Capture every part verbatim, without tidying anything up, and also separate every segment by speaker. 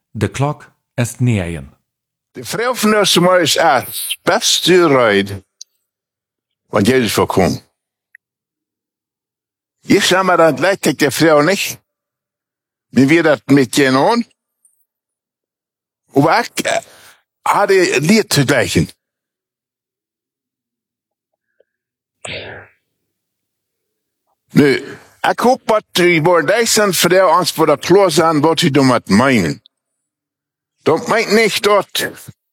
Speaker 1: De klok est negen.
Speaker 2: De vrouw van ons maar is het beste rijden, want Jezus voorkomt. Ich sag mal, dann leidt ik de vrouw nicht, wie wir das mit je aan. Aber ich hatte Lied zu gleichen. Nu, ik hoop dat die voor deze vrouw ons voor de klar zijn wat die damit meinen. Dat meint nicht dat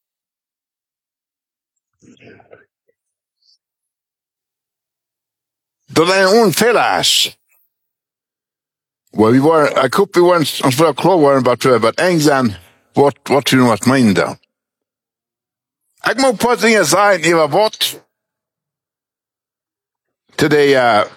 Speaker 2: dat een onfeller is. Well, we waren, ik hoop we waren ons voor de klar waren wat we wat eng zijn wat wat die damit meinen dan. Ik moet pas dingen zeggen over wat to de uh,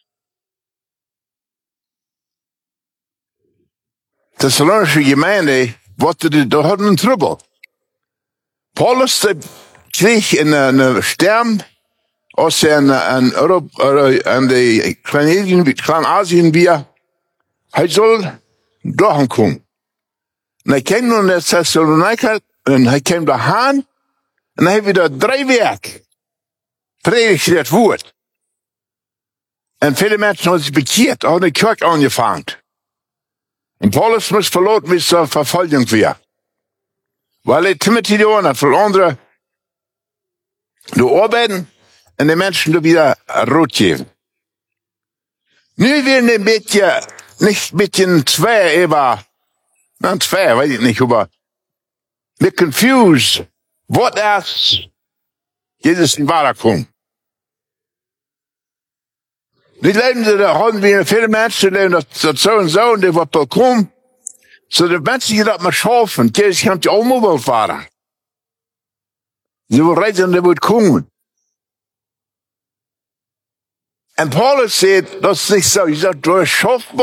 Speaker 2: Thessalonische Gemeinde, wat de, daar hadden een trouble. Paulus de, kreeg een, een stem als een, een Europa, en de Kleinasien weer, hij zal doorkomen. En hij kwam naar Thessalonica, en hij kwam daarheen, en hij heeft daar drie weken predigt het woord. En viele mensen hadden zich bekeerd, hadden de kerk aangevangen. En Paulus moest verloot met zijn vervolging weer. Weil hij Timothy gedaan had voor anderen de arbeiden en de mensen er weer rood geven. Nu werden een beetje, niet een beetje twee, aber, nou twee, weet ik niet, aber, we confused, wat is Jezus in waarheid komt. Die leven ze, daar hadden we veel mensen, die dat, dat zo en zo, en die wat welkom. Zo de mensen die dat maar schaffen, Jezus komt je allemaal wel varen. Ze wil reizen, die wil komen. En Paulus zegt, dat is niet zo, je zegt, door schaffen